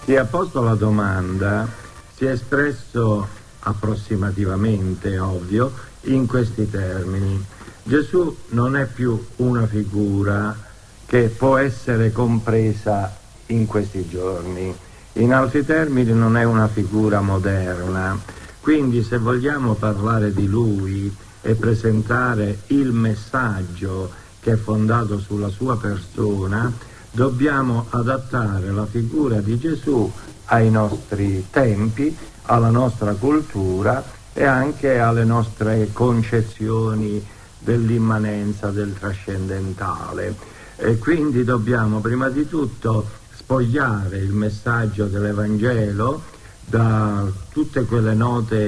Chi ha posto la domanda si è espresso approssimativamente, ovvio, in questi termini. Gesù non è più una figura che può essere compresa in questi giorni. In altri termini, non è una figura moderna. Quindi, se vogliamo parlare di lui e presentare il messaggio che è fondato sulla sua persona, dobbiamo adattare la figura di Gesù ai nostri tempi, alla nostra cultura e anche alle nostre concezioni dell'immanenza, del trascendentale. E quindi dobbiamo prima di tutto spogliare il messaggio dell'Evangelo da tutte quelle note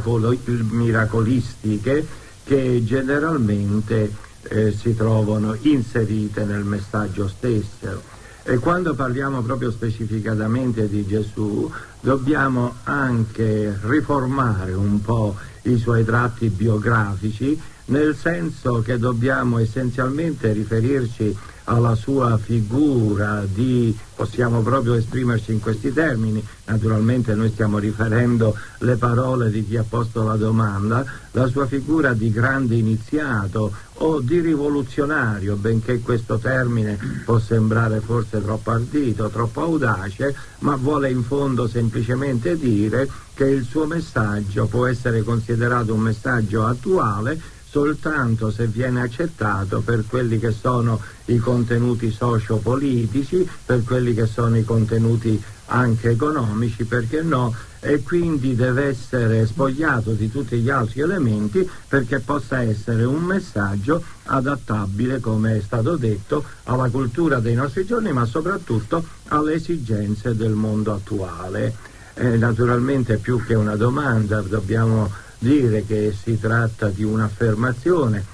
miracolistiche che generalmente si trovano inserite nel messaggio stesso. E quando parliamo proprio specificatamente di Gesù, dobbiamo anche riformare un po' i suoi tratti biografici, nel senso che dobbiamo essenzialmente riferirci alla sua figura possiamo proprio esprimerci in questi termini, naturalmente noi stiamo riferendo le parole di chi ha posto la domanda, la sua figura di grande iniziato o di rivoluzionario, benché questo termine può sembrare forse troppo ardito, troppo audace, ma vuole in fondo semplicemente dire che il suo messaggio può essere considerato un messaggio attuale soltanto se viene accettato per quelli che sono i contenuti sociopolitici, per quelli che sono i contenuti anche economici, perché no, e quindi deve essere spogliato di tutti gli altri elementi perché possa essere un messaggio adattabile, come è stato detto, alla cultura dei nostri giorni, ma soprattutto alle esigenze del mondo attuale. Naturalmente, più che una domanda, dobbiamo dire che si tratta di un'affermazione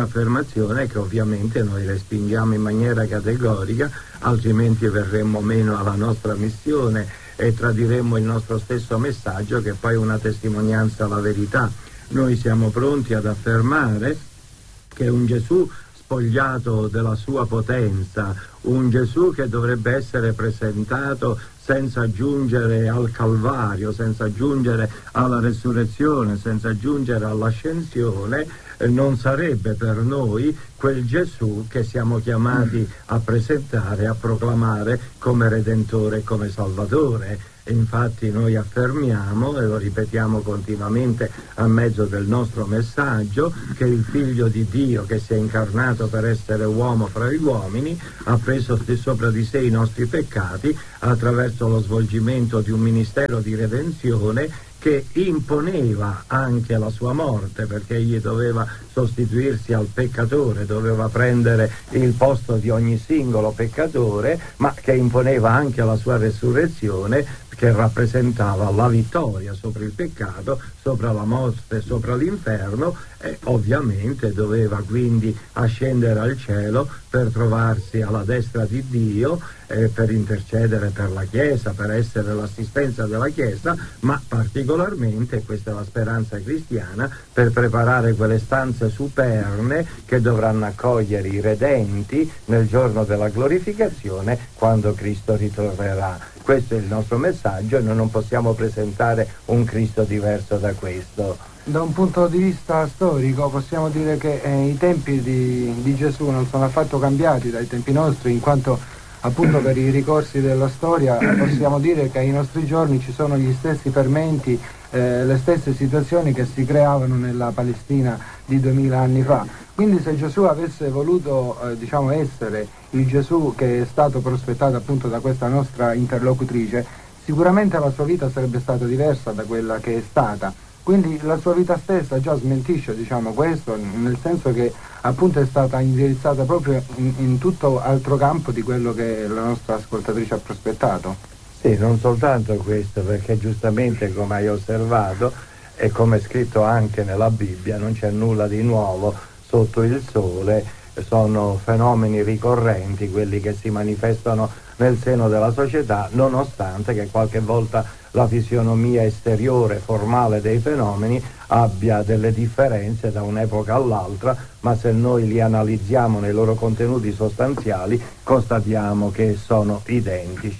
che ovviamente noi respingiamo in maniera categorica, altrimenti verremmo meno alla nostra missione e tradiremmo il nostro stesso messaggio, che poi è una testimonianza alla verità. Noi siamo pronti ad affermare che un Gesù spogliato della sua potenza, un Gesù che dovrebbe essere presentato senza giungere al Calvario, senza giungere alla resurrezione, senza giungere all'ascensione, non sarebbe per noi quel Gesù che siamo chiamati a presentare, a proclamare come Redentore e come Salvatore. E infatti noi affermiamo, e lo ripetiamo continuamente a mezzo del nostro messaggio, che il Figlio di Dio, che si è incarnato per essere uomo fra gli uomini, ha preso sopra di sé i nostri peccati attraverso lo svolgimento di un ministero di redenzione che imponeva anche la sua morte, perché egli doveva sostituirsi al peccatore, doveva prendere il posto di ogni singolo peccatore, ma che imponeva anche la sua resurrezione, che rappresentava la vittoria sopra il peccato, sopra la morte, sopra l'inferno, e ovviamente doveva quindi ascendere al cielo per trovarsi alla destra di Dio, per intercedere per la Chiesa, per essere l'assistenza della Chiesa, ma particolarmente, questa è la speranza cristiana, per preparare quelle stanze superne che dovranno accogliere i redenti nel giorno della glorificazione, quando Cristo ritornerà. Questo è il nostro messaggio e noi non possiamo presentare un Cristo diverso da questo. Da un punto di vista storico possiamo dire che i tempi di Gesù non sono affatto cambiati dai tempi nostri, in quanto appunto per i ricorsi della storia possiamo dire che ai nostri giorni ci sono gli stessi fermenti, le stesse situazioni che si creavano nella Palestina di 2000 anni fa. Quindi se Gesù avesse voluto essere il Gesù che è stato prospettato appunto da questa nostra interlocutrice, sicuramente la sua vita sarebbe stata diversa da quella che è stata. Quindi la sua vita stessa già smentisce questo, nel senso che appunto è stata indirizzata proprio in tutto altro campo di quello che la nostra ascoltatrice ha prospettato. Sì, non soltanto questo, perché giustamente, come hai osservato e come è scritto anche nella Bibbia, non c'è nulla di nuovo sotto il sole, sono fenomeni ricorrenti quelli che si manifestano nel seno della società, nonostante che qualche volta la fisionomia esteriore, formale dei fenomeni abbia delle differenze da un'epoca all'altra, ma se noi li analizziamo nei loro contenuti sostanziali constatiamo che sono identici.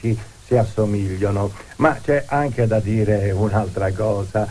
si assomigliano. Ma c'è anche da dire un'altra cosa,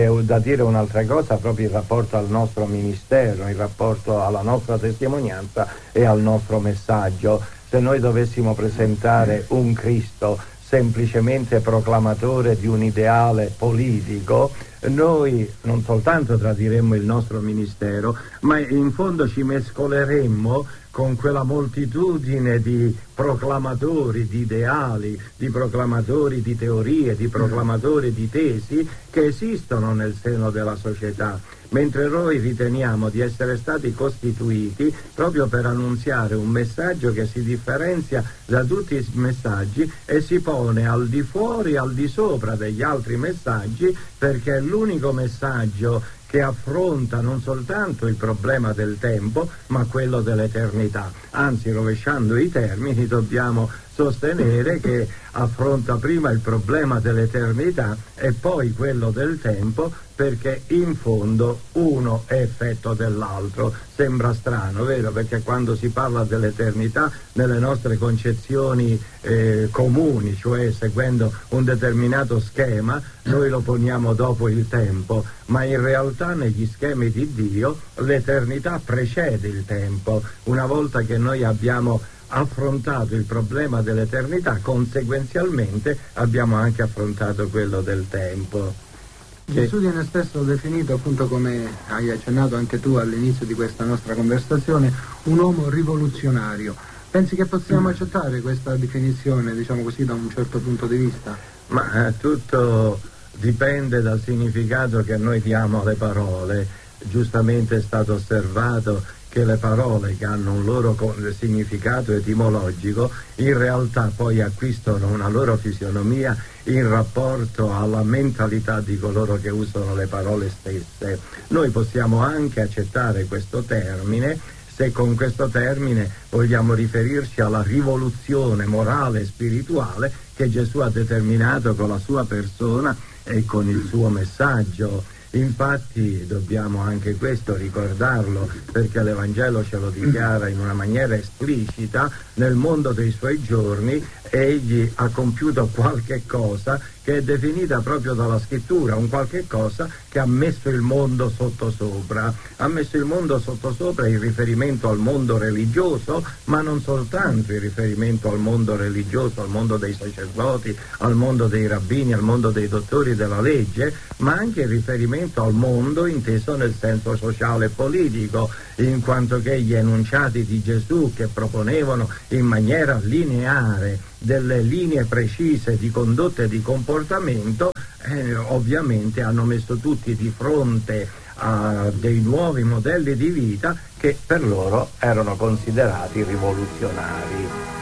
proprio in rapporto al nostro ministero, in rapporto alla nostra testimonianza e al nostro messaggio. Se noi dovessimo presentare un Cristo semplicemente proclamatore di un ideale politico, noi non soltanto tradiremmo il nostro ministero, ma in fondo ci mescoleremmo con quella moltitudine di proclamatori di ideali, di proclamatori di teorie, di proclamatori di tesi che esistono nel seno della società, mentre noi riteniamo di essere stati costituiti proprio per annunziare un messaggio che si differenzia da tutti i messaggi e si pone al di fuori, al di sopra degli altri messaggi, perché è l'unico messaggio che affronta non soltanto il problema del tempo, ma quello dell'eternità. Anzi, rovesciando i termini, dobbiamo sostenere che affronta prima il problema dell'eternità e poi quello del tempo, perché in fondo uno è effetto dell'altro. Sembra strano, vero? Perché quando si parla dell'eternità nelle nostre concezioni comuni, cioè seguendo un determinato schema, noi lo poniamo dopo il tempo, ma in realtà negli schemi di Dio l'eternità precede il tempo. Una volta che noi abbiamo affrontato il problema dell'eternità, conseguenzialmente abbiamo anche affrontato quello del tempo. Gesù viene spesso definito, appunto, come hai accennato anche tu all'inizio di questa nostra conversazione, un uomo rivoluzionario. Pensi che possiamo accettare questa definizione, diciamo così, da un certo punto di vista? Ma tutto dipende dal significato che noi diamo alle parole. Giustamente è stato osservato che le parole, che hanno un loro significato etimologico, in realtà poi acquistano una loro fisionomia in rapporto alla mentalità di coloro che usano le parole stesse. Noi possiamo anche accettare questo termine se con questo termine vogliamo riferirci alla rivoluzione morale e spirituale che Gesù ha determinato con la sua persona e con il suo messaggio. Infatti dobbiamo anche questo ricordarlo, perché l'Evangelo ce lo dichiara in una maniera esplicita: nel mondo dei suoi giorni egli ha compiuto qualche cosa che è definita proprio dalla scrittura, un qualche cosa che ha messo il mondo sottosopra. Ha messo il mondo sottosopra in riferimento al mondo religioso, ma non soltanto in riferimento al mondo religioso, al mondo dei sacerdoti, al mondo dei rabbini, al mondo dei dottori della legge, ma anche in riferimento al mondo inteso nel senso sociale e politico, in quanto che gli enunciati di Gesù, che proponevano in maniera lineare delle linee precise di condotta e di comportamento, ovviamente hanno messo tutti di fronte a dei nuovi modelli di vita che per loro erano considerati rivoluzionari.